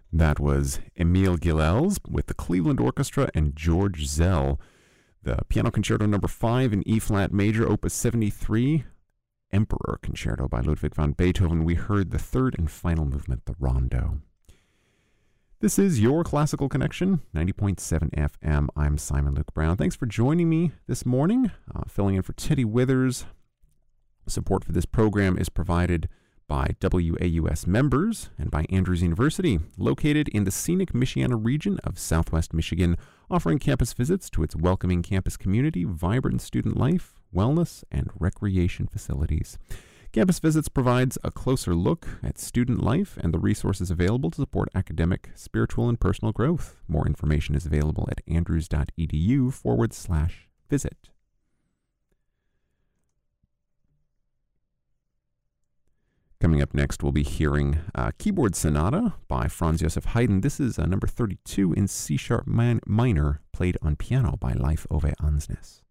That was Emil Gilels with the Cleveland Orchestra and George Zell. The Piano Concerto No. 5 in E-flat major, Opus 73, Emperor Concerto by Ludwig van Beethoven. We heard the third and final movement, the Rondo. This is your Classical Connection, 90.7 FM. I'm Simon Luke Brown. Thanks for joining me this morning, filling in for Teddy Withers. Support for this program is provided by WAUS members and by Andrews University, located in the scenic Michiana region of Southwest Michigan, offering campus visits to its welcoming campus community, vibrant student life, wellness, and recreation facilities. Campus Visits provides a closer look at student life and the resources available to support academic, spiritual, and personal growth. More information is available at andrews.edu/visit. Coming up next, we'll be hearing Keyboard Sonata by Franz Joseph Haydn. This is number 32 in C-sharp minor, played on piano by Leif Ove Ansnes.